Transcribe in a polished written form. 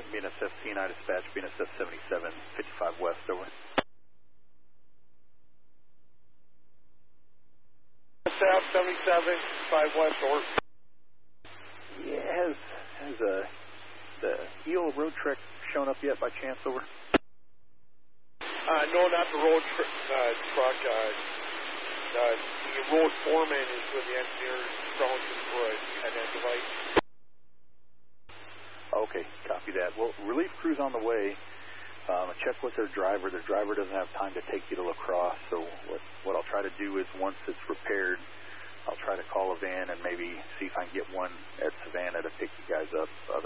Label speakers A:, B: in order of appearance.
A: BNSF Kenai dispatch, BNSF 77, 55 west, over.
B: South 77, 5 west, over.
A: Yeah, has the EO road trek shown up yet by chance, over?
B: No, not the road truck. The road foreman is with the engineers scrounging for an device.
A: Okay, copy that. Well, relief crew's on the way. Check with their driver. Their driver doesn't have time to take you to La Crosse, so what I'll try to do is once it's repaired, I'll try to call a van and maybe see if I can get one at Savannah to pick you guys up